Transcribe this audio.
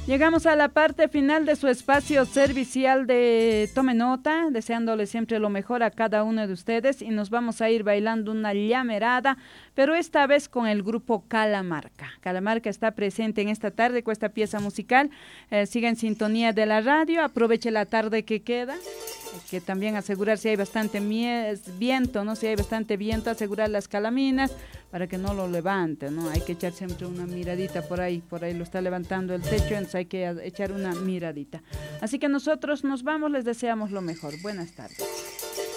Llegamos a la parte final de su espacio servicial de Tome Nota, deseándole siempre lo mejor a cada uno de ustedes y nos vamos a ir bailando una llamerada, pero esta vez con el grupo Calamarca. Calamarca está presente en esta tarde con esta pieza musical. Siga en sintonía de la radio, aproveche la tarde que queda. Hay que también asegurar si hay bastante viento, ¿no? Si hay bastante viento, asegurar las calaminas para que no lo levante, ¿no? Hay que echar siempre una miradita por ahí lo está levantando el techo, entonces hay que echar una miradita. Así que nosotros nos vamos, les deseamos lo mejor. Buenas tardes.